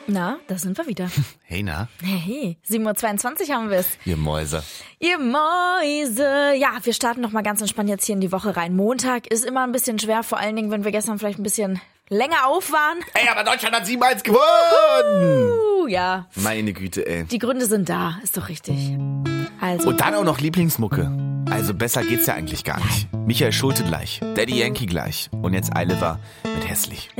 Na, da sind wir wieder. Hey, na? Hey, 7:22 Uhr haben wir es. Ihr Mäuse. Ihr Mäuse. Ja, wir starten noch mal ganz entspannt jetzt hier in die Woche rein. Montag ist immer ein bisschen schwer, vor allen Dingen, wenn wir gestern vielleicht ein bisschen länger auf waren. Ey, aber Deutschland hat 7-1 gewonnen! Ja. Meine Güte, ey. Die Gründe sind da, ist doch richtig. Also. Und dann auch noch Lieblingsmucke. Also besser geht's ja eigentlich gar nicht. Michael Schulte gleich, Daddy Yankee gleich und jetzt Eiliver mit Hässlich.